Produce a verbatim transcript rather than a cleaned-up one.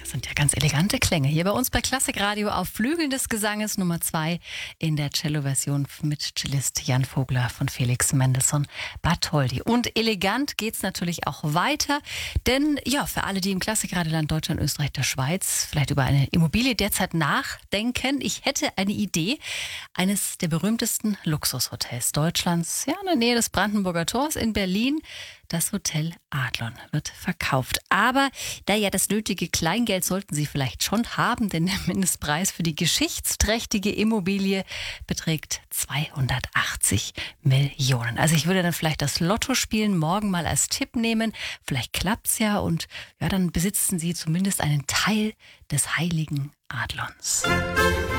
Sind ja ganz elegante Klänge. Hier bei uns bei Klassikradio auf Flügeln des Gesanges Nummer zwei in der Cello-Version mit Cellist Jan Vogler von Felix Mendelssohn Bartholdy. Und elegant geht's natürlich auch weiter, denn ja, für alle, die im Klassikradioland Deutschland, Österreich, der Schweiz vielleicht über eine Immobilie derzeit nachdenken, ich hätte eine Idee. Eines der berühmtesten Luxushotels Deutschlands, ja, in der Nähe des Brandenburger Tors in Berlin. Das Hotel Adlon wird verkauft. Aber da ja das nötige Kleingeld sollten Sie vielleicht schon haben, denn der Mindestpreis für die geschichtsträchtige Immobilie beträgt zweihundertachtzig Millionen. Also ich würde dann vielleicht das Lotto spielen, morgen mal als Tipp nehmen. Vielleicht klappt's ja und ja, dann besitzen Sie zumindest einen Teil des heiligen Adlons.